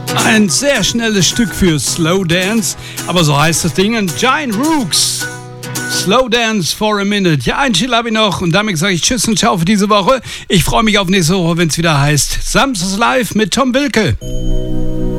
Ein sehr schnelles Stück für Slow Dance, aber so heißt das Ding. Giant Rooks. Slow Dance for a Minute. Ja, ein Chill habe ich noch und damit sage ich Tschüss und Ciao für diese Woche. Ich freue mich auf nächste Woche, wenn es wieder heißt Samstags Live mit Tom Wilke.